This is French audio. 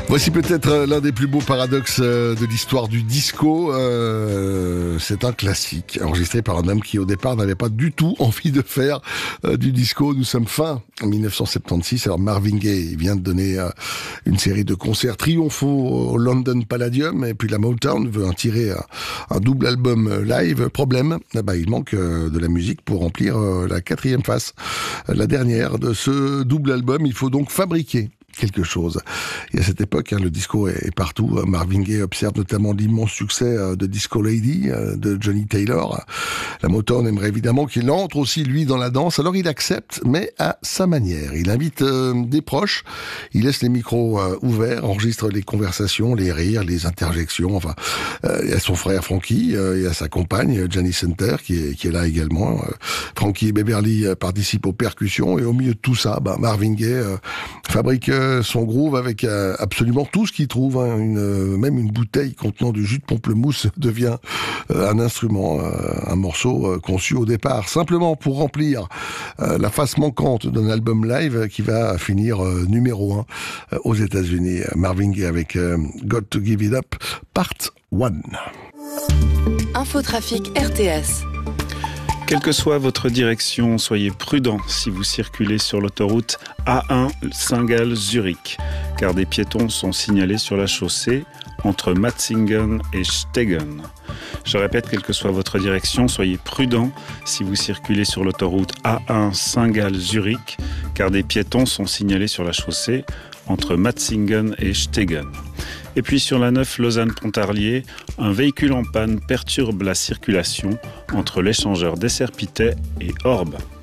Voici peut-être l'un des plus beaux paradoxes de l'histoire du disco. C'est un classique enregistré par un homme qui au départ n'avait pas du tout envie de faire du disco. Nous sommes fin 1976. Alors Marvin Gaye vient de donner une série de concerts triomphaux au London Palladium, et puis la Motown veut en tirer un double album live. Problème, il manque de la musique pour remplir la quatrième face, la dernière de ce double album. Il faut donc fabriquer quelque chose. Et à cette époque, le disco est partout. Marvin Gaye observe notamment l'immense succès de Disco Lady de Johnny Taylor. La Motown aimerait évidemment qu'il entre aussi, lui, dans la danse. Alors il accepte, mais à sa manière. Il invite des proches, il laisse les micros ouverts, enregistre les conversations, les rires, les interjections. Enfin, il y a son frère Frankie, il y a sa compagne Janice Center qui est là également. Frankie et Beverly participent aux percussions, et au milieu de tout ça, Marvin Gaye fabrique son groove avec absolument tout ce qu'il trouve. Même une bouteille contenant du jus de pamplemousse devient un instrument, un morceau conçu au départ simplement pour remplir la face manquante d'un album live qui va finir numéro 1 aux États-Unis. Marvin Gaye avec Got to Give It Up, Part 1. Infotrafic RTS. Quelle que soit votre direction, soyez prudent si vous circulez sur l'autoroute A1 Saint-Gall-Zurich, car des piétons sont signalés sur la chaussée entre Matzingen et Stegen. Je répète, quelle que soit votre direction, soyez prudent si vous circulez sur l'autoroute A1 Saint-Gall-Zurich, car des piétons sont signalés sur la chaussée entre Matzingen et Stegen. Et puis sur la 9 Lausanne-Pontarlier, un véhicule en panne perturbe la circulation entre l'échangeur d'Esserpitet et Orbe.